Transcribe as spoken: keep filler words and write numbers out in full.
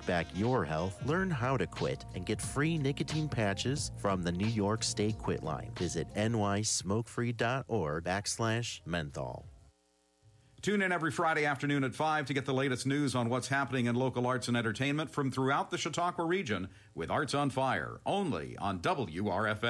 back your health, learn how to quit, and get free nicotine patches from the New York State Quit Line. Visit nysmokefree.org backslash menthol. Tune in every Friday afternoon at five to get the latest news on what's happening in local arts and entertainment from throughout the Chautauqua region with Arts on Fire, only on W R F M.